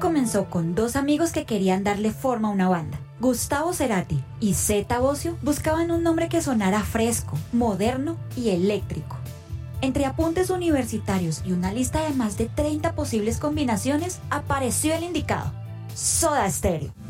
comenzó con dos amigos que querían darle forma a una banda. Gustavo Cerati y Zeta Bosio buscaban un nombre que sonara fresco, moderno y eléctrico. Entre apuntes universitarios y una lista de más de 30 posibles combinaciones, apareció el indicado: Soda Stereo.